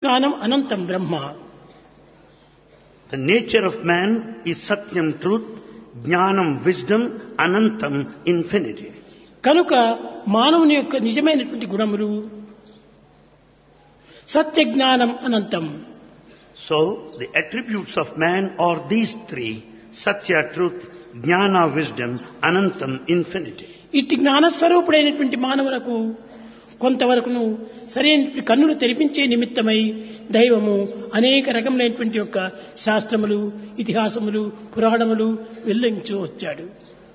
జ్ఞానం అనంతం బ్రహ్మ. The nature of man is Satyam, truth, Jnanam, wisdom, Anantam, infinity. కనుక మానవుని యొక్క నిజమైనటువంటి గుణములు సత్య జ్ఞానం అనంతం. So, the attributes of man are these three: Satya, truth, Jnana, wisdom, Anantam, infinity. ఇట్టి జ్ఞానస్వరూపుడైనటువంటి మానవులకు కొంతవరకును సరైన కన్నులు తెరిపించే నిమిత్తమై దైవము అనేక రకములైనటువంటి యొక్క శాస్త్రములు, ఇతిహాసములు, పురాణములు వెల్లించు వచ్చాడు.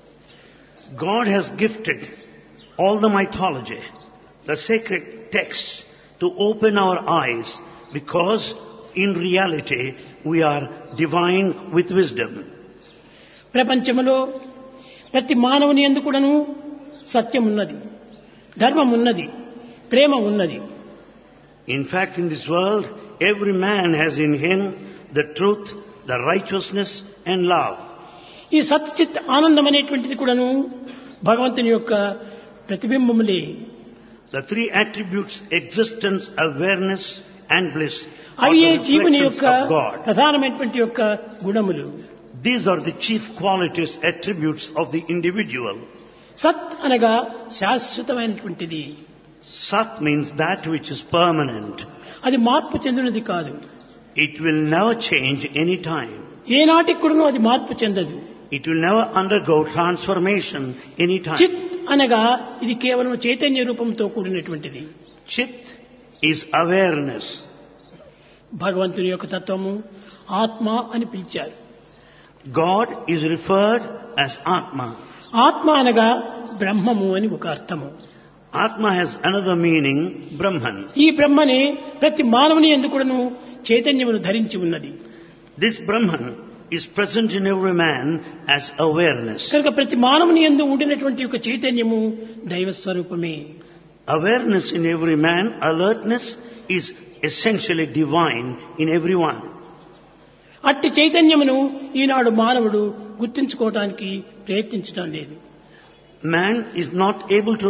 God has gifted all the mythology, the sacred texts, to open our eyes, because in reality we are divine with wisdom. ప్రపంచములో ప్రతి మానవుని యందు కూడాను సత్యం ఉన్నది, ధర్మం ఉన్నది, ప్రేమ ఉన్నది. In fact, in this world, every man has in him the truth, the righteousness and love. ఈ సత్చిత్ ఆనందం అనేటువంటిది కూడాను భగవంతుని యొక్క ప్రతిబింబములే. The three attributes: existence, awareness and bliss, are అవి the జీవుని reflections యొక్క of God. ప్రధానమైనటువంటి యొక్క గుణములు. These are the chief qualities, attributes of the individual. సత్ అనగా శాశ్వతమైనటువంటిది. Sat means that which is permanent. అది మార్పు చెందినది కాదు. It will never change any time. ఏనాటికి కూడాను అది మార్పు చెందదు. It will never undergo transformation any time. చిత్ అనగా ఇది కేవలం చైతన్య రూపంతో కూడినటువంటిది. Chit is awareness. భగవంతుని యొక్క తత్వము ఆత్మ అని పిలిచారు. God is referred as Atma. ఆత్మ అనగా బ్రహ్మము అని ఒక అర్థము. Atma has another meaning, Brahman. ఈ బ్రహ్మనే ప్రతి మానవుని యందు కూడాను చైతన్యమును ధరించి ఉన్నది. This Brahman is present in every man as awareness. కనుక ప్రతి మానవుని యందు ఉండినటువంటి ఒక చైతన్యము దైవ స్వరూపమే. Awareness in every man, alertness, is essentially divine in everyone. అట్టి చైతన్యమును ఈనాడు మానవుడు గుర్తించుకోవడానికి ప్రయత్నించడం లేదు. Man is not able to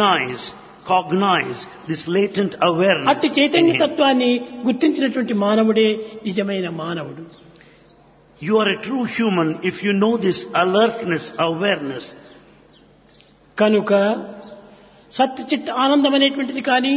cognize this latent awareness అట్టి in చైతన్య him. తత్వాన్ని గుర్తించినటువంటి మానవుడే నిజమైన మానవుడు. You are a true human if you know this alertness, awareness. కనుక సత్యచిత్ ఆనందం అనేటువంటిది కానీ,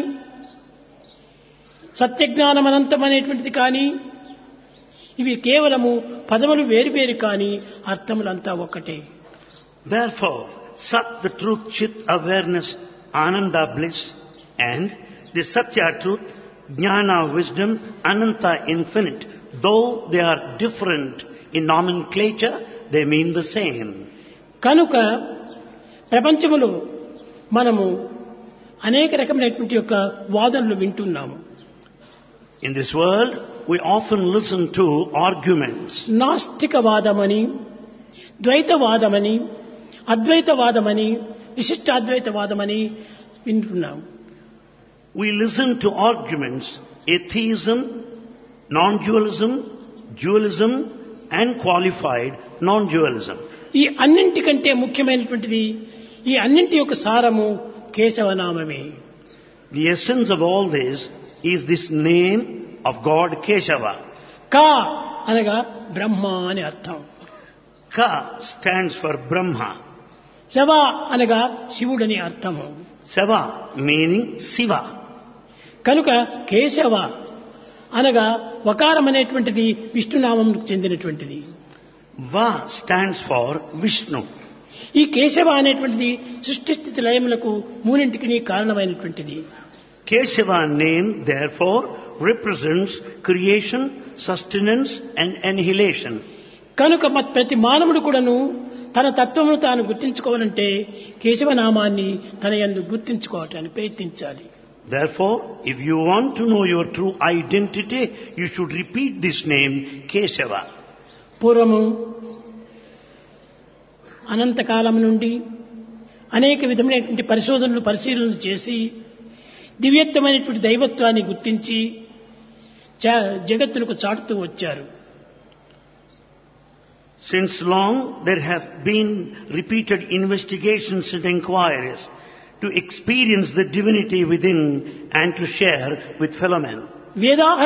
సత్యజ్ఞానం అనంతం అనేటువంటిది కానీ, ఇవి కేవలము పదములు వేరువేరు కానీ అర్థములంతా ఒక్కటే. Therefore, Sat, the truth, Chit, awareness, Ananda, bliss, and the Satya, truth, Jnana, wisdom, Ananta, infinite. Though they are different in nomenclature, they mean the same. కనుక ప్రపంచములో మనము అనేక రకమైనటువంటి యొక్క వాదనలు వింటున్నాము. In this world, we often listen to arguments. నాస్తికవాదమని, ద్వైతవాదమని, అద్వైతవాదమని, విశిష్టాద్వైతవాదమని వింటున్నాం. We listen to arguments, atheism, non-dualism, dualism, and qualified non-dualism. ఈ అన్నింటికంటే ముఖ్యమైనటువంటిది, ఈ అన్నింటి యొక్క సారము కేశవనామమే. The essence of all this is this name of God, Keshava. కా అనగా బ్రహ్మ అని అర్థం. Ka stands for Brahma. శవ అనగా శివుడని అర్థము. Seva meaning Siva. కనుక కేశవ అనగా వకారం అనేటువంటిది విష్ణునామంకు చెందినటువంటిది. Va stands for Vishnu. ఈ కేశవ అనేటువంటిది సృష్టి స్థితి లయములకు మూడింటికి కారణమైనటువంటిది. Keshava name therefore represents creation, sustenance and annihilation. కనుక ప్రతి మానవుడు కూడాను తన తత్వమును తాను గుర్తించుకోవాలంటే కేశవనామాన్ని తన యందు గుర్తించుకోవటానికి ప్రయత్నించాలి. Therefore, if you want to know your true identity, you should repeat this name, Keshava. పూర్వము అనంతకాలం నుండి అనేక విధమైనటువంటి పరిశీలనలు చేసి దివ్యత్వమైనటువంటి దైవత్వాన్ని గుర్తించి జగత్తులకు చాటుతూ వచ్చారు. Since long, there have been repeated investigations and inquiries to experience the divinity within and to share with fellow men.